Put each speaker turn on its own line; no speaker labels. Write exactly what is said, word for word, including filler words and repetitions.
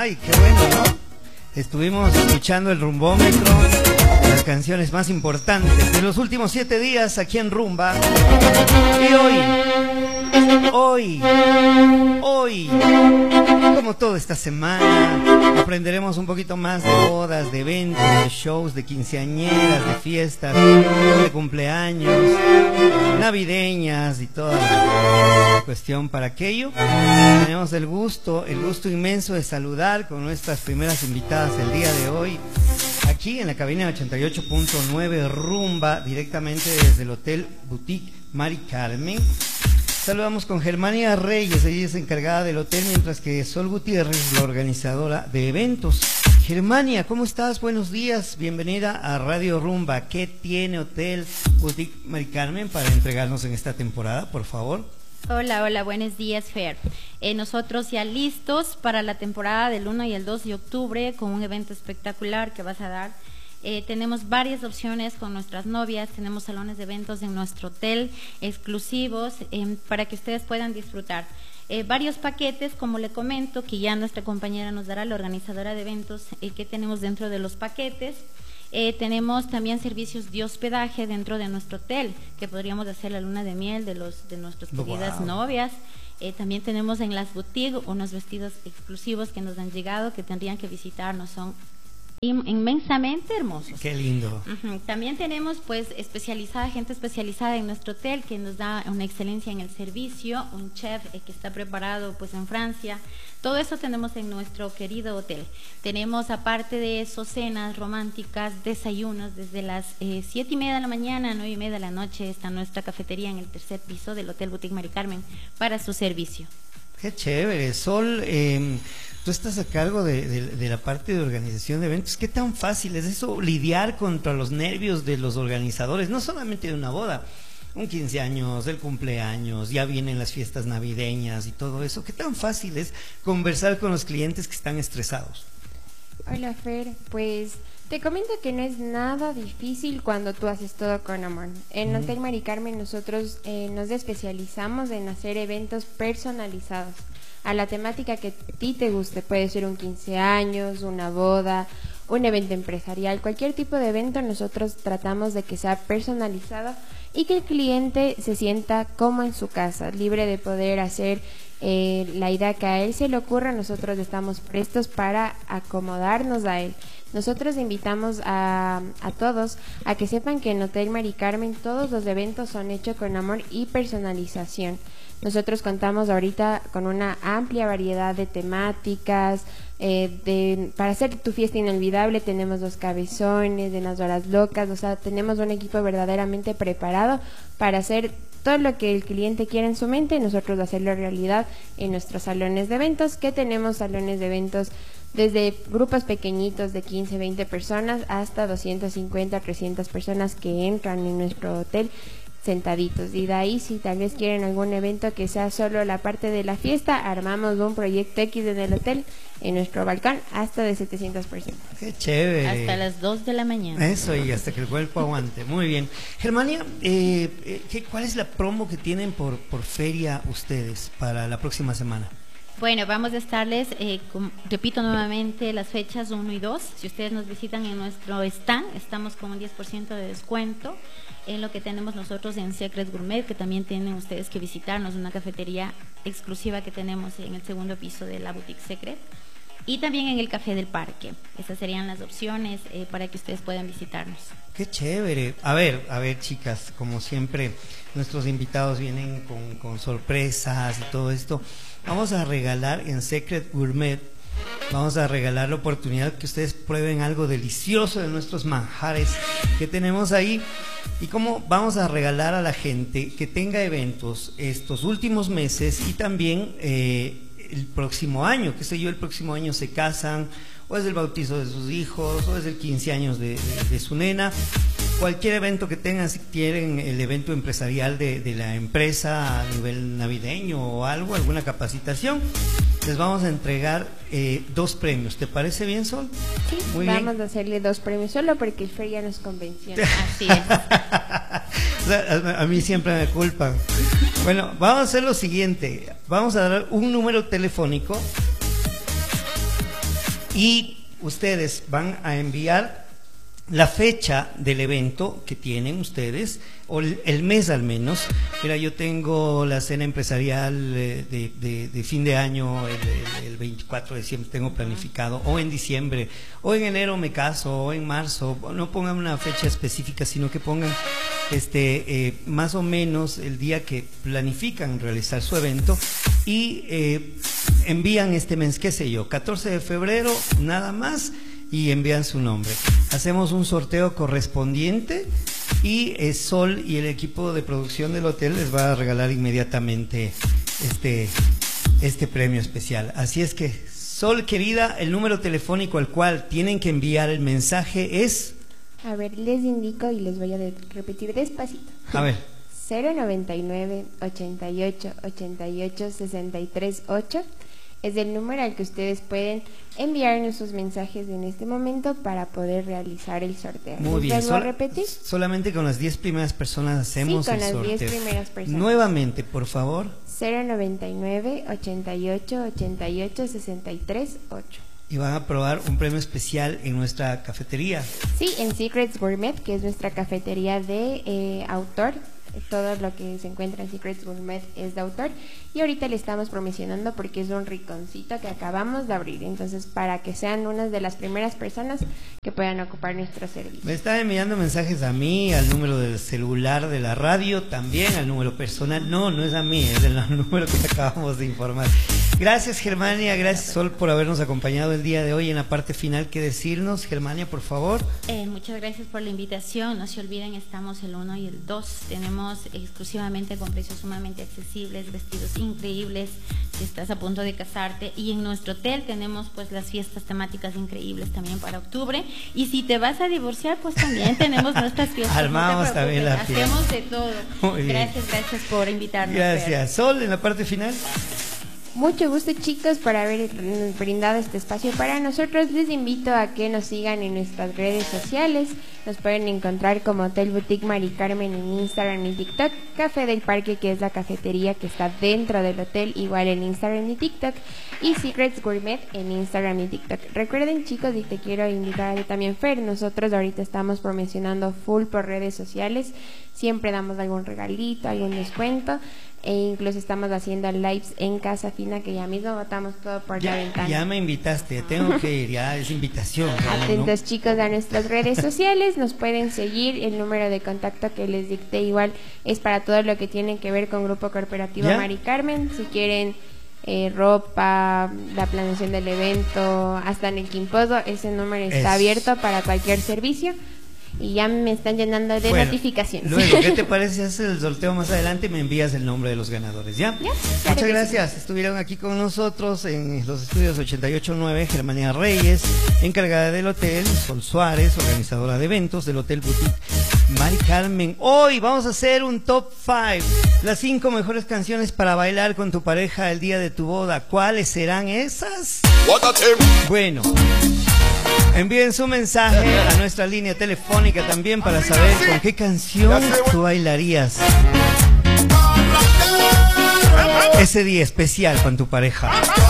Ay, qué bueno, ¿no? Estuvimos escuchando el rumbómetro, las canciones más importantes de los últimos siete días aquí en Rumba. Y hoy, hoy, hoy, como toda esta semana, aprenderemos un poquito más de bodas, de eventos, de shows, de quinceañeras, de fiestas, de cumpleaños, navideñas y toda la cuestión para aquello. Tenemos el gusto, el gusto inmenso de saludar con nuestras primeras invitadas el día de hoy, aquí en la cabina ochenta y ocho punto nueve Rumba, directamente desde el Hotel Boutique Mari Carmen. Saludamos con Germania Reyes, ella es encargada del hotel, mientras que Sol Gutiérrez, la organizadora de eventos. Germania, ¿cómo estás? Buenos días, bienvenida a Radio Rumba. ¿Qué tiene Hotel Boutique Mari Carmen para entregarnos en esta temporada, por favor?
Hola, hola, buenos días, Fer. Eh, nosotros ya listos para la temporada del uno y el dos de octubre con un evento espectacular que vas a dar. Eh, tenemos varias opciones con nuestras novias, tenemos salones de eventos en nuestro hotel exclusivos eh, para que ustedes puedan disfrutar. Eh, varios paquetes, como le comento, que ya nuestra compañera nos dará, la organizadora de eventos, eh, que tenemos dentro de los paquetes. Eh, tenemos también servicios de hospedaje dentro de nuestro hotel, que podríamos hacer la luna de miel de, los, de nuestras queridas wow. novias. Eh, también tenemos en las boutiques unos vestidos exclusivos que nos han llegado, que tendrían que visitarnos, son inmensamente hermosos.
Qué lindo.
Uh-huh. También tenemos pues especializada, gente especializada en nuestro hotel que nos da una excelencia en el servicio, un chef eh, que está preparado pues en Francia. Todo eso tenemos en nuestro querido hotel. Tenemos, aparte de eso, cenas románticas, desayunos desde las eh, siete y media de la mañana a nueve y media de la noche. Está nuestra cafetería en el tercer piso del Hotel Boutique Mari Carmen para su servicio.
Qué chévere. Sol, eh, tú estás a cargo de, de, de la parte de organización de eventos. ¿Qué tan fácil es eso, lidiar contra los nervios de los organizadores? No solamente de una boda, un quince años, el cumpleaños, ya vienen las fiestas navideñas y todo eso. ¿Qué tan fácil es conversar con los clientes que están estresados?
Hola, Fer, pues te comento que no es nada difícil cuando tú haces todo con amor. En mm. Hotel Mari Carmen nosotros eh, nos especializamos en hacer eventos personalizados a la temática que a ti te guste. Puede ser un quince años, una boda, un evento empresarial, cualquier tipo de evento. Nosotros tratamos de que sea personalizado y que el cliente se sienta como en su casa, libre de poder hacer eh, la idea que a él se le ocurra. Nosotros estamos prestos para acomodarnos a él. Nosotros invitamos a, a todos a que sepan que en Hotel Mari Carmen todos los eventos son hechos con amor y personalización. Nosotros contamos ahorita con una amplia variedad de temáticas. Eh, de, para hacer tu fiesta inolvidable tenemos los cabezones, de las horas locas, o sea, tenemos un equipo verdaderamente preparado para hacer todo lo que el cliente quiere en su mente, nosotros hacerlo realidad en nuestros salones de eventos, que tenemos salones de eventos desde grupos pequeñitos de quince, veinte personas hasta doscientas cincuenta, trescientas personas que entran en nuestro hotel sentaditos. Y de ahí, si tal vez quieren algún evento que sea solo la parte de la fiesta, armamos un proyecto X en el hotel, en nuestro balcón, hasta de setecientas personas.
Qué chévere.
Hasta las dos de la mañana.
Eso, y hasta que el cuerpo aguante. Muy bien. Germania, eh, eh, ¿qué, ¿cuál es la promo que tienen por, por feria ustedes para la próxima semana?
Bueno, vamos a estarles, eh, con, repito nuevamente, las fechas uno y dos. Si ustedes nos visitan en nuestro stand, estamos con un diez por ciento de descuento en lo que tenemos nosotros en Secret Gourmet, que también tienen ustedes que visitarnos, una cafetería exclusiva que tenemos en el segundo piso de la Boutique Secret, y también en el Café del Parque. Esas serían las opciones eh, para que ustedes puedan visitarnos.
Qué chévere. A ver, a ver, chicas, como siempre, nuestros invitados vienen con, con sorpresas y todo esto. Vamos a regalar en Secret Gourmet, vamos a regalar la oportunidad que ustedes prueben algo delicioso de nuestros manjares que tenemos ahí. Y como vamos a regalar a la gente que tenga eventos estos últimos meses y también eh, el próximo año, qué sé yo, el próximo año se casan, o es el bautizo de sus hijos, o es el quince años de, de, de su nena. Cualquier evento que tengan, si quieren el evento empresarial de, de la empresa a nivel navideño o algo, alguna capacitación, les vamos a entregar eh, dos premios. ¿Te parece bien, Sol?
Sí,
muy
vamos
bien.
a hacerle dos premios solo porque el Fer ya nos convenció.
Así es.
O sea, a, a mí siempre me culpan. Bueno, vamos a hacer lo siguiente. Vamos a dar un número telefónico y ustedes van a enviar la fecha del evento que tienen ustedes, o el, el mes al menos. Mira, yo tengo la cena empresarial eh, de, de, de fin de año, el, el, el veinticuatro de diciembre tengo planificado, o en diciembre, o en enero me caso, o en marzo. No pongan una fecha específica, sino que pongan este eh, más o menos el día que planifican realizar su evento, y eh, envían este mes, qué sé yo, catorce de febrero, nada más, y envían su nombre. Hacemos un sorteo correspondiente y eh, Sol y el equipo de producción del hotel les va a regalar inmediatamente este, este premio especial. Así es que, Sol querida, el número telefónico al cual tienen que enviar el mensaje es...
A ver, les indico y les voy a de repetir despacito.
A ver.
cero noventa y nueve, ochenta y ocho, ochenta y ocho, sesenta y tres, ocho es el número al que ustedes pueden enviarnos sus mensajes en este momento para poder realizar el sorteo.
Muy bien.
¿Les vuelvo a repetir?
Solamente con las diez primeras personas hacemos
sí, con
el sorteo.
las diez primeras personas.
Nuevamente, por favor.
cero noventa y nueve, ochenta y ocho, ochenta y ocho, sesenta y tres, ocho.
Y van a probar un premio especial en nuestra cafetería.
Sí, en Secrets Gourmet, que es nuestra cafetería de eh, autor. Todo lo que se encuentra en Secrets Gourmet es de autor, y ahorita le estamos promocionando porque es un rinconcito que acabamos de abrir, entonces para que sean unas de las primeras personas que puedan ocupar nuestro servicio.
Me están enviando mensajes a mí, al número del celular de la radio, también al número personal. No, no es a mí, es el número que acabamos de informar. Gracias, Germania, gracias, Sol, por habernos acompañado el día de hoy en la parte final. ¿Qué decirnos, Germania, por favor?
Eh, muchas gracias por la invitación. No se olviden, estamos el uno y el dos. Tenemos exclusivamente con precios sumamente accesibles, vestidos increíbles si estás a punto de casarte, y en nuestro hotel tenemos pues las fiestas temáticas increíbles también para octubre, y si te vas a divorciar pues también tenemos nuestras fiestas.
Armamos no también la fiesta.
Hacemos de todo. Gracias, gracias por invitarnos.
Gracias. Sol, en la parte final.
Mucho gusto, chicos, por haber brindado este espacio para nosotros. Les invito a que nos sigan en nuestras redes sociales. Nos pueden encontrar como Hotel Boutique Mari Carmen en Instagram y TikTok, Café del Parque, que es la cafetería que está dentro del hotel, igual en Instagram y TikTok, y Secrets Gourmet en Instagram y TikTok. Recuerden, chicos, y te quiero invitar a ti también, Fer, nosotros ahorita estamos promocionando full por redes sociales. Siempre damos algún regalito, algún descuento, e incluso estamos haciendo lives en Casa Fina, que ya mismo botamos todo por
ya,
la ventana.
Ya me invitaste, tengo que ir, ya es invitación.
Atentos,
¿no?
chicos, a nuestras redes sociales, nos pueden seguir, el número de contacto que les dicté igual es para todo lo que tiene que ver con Grupo Corporativo ¿Ya? Mari Carmen. Si quieren eh, ropa, la planeación del evento, hasta en el Quimposo, ese número está es. abierto para cualquier servicio. Y ya me están llenando de bueno, notificaciones.
Luego, ¿qué te parece si haces el sorteo más adelante y me envías el nombre de los ganadores? ¿Ya? ¿Ya? Claro. Muchas gracias. Sí. Estuvieron aquí con nosotros en los estudios ochenta y ocho punto nueve Germania Reyes, encargada del hotel, Sol Suárez, organizadora de eventos del Hotel Boutique Mari Carmen. Hoy vamos a hacer un top cinco, las cinco mejores canciones para bailar con tu pareja el día de tu boda. ¿Cuáles serán esas? Bueno, envíen su mensaje a nuestra línea telefónica también para saber con qué canción tú bailarías ese día especial con tu pareja.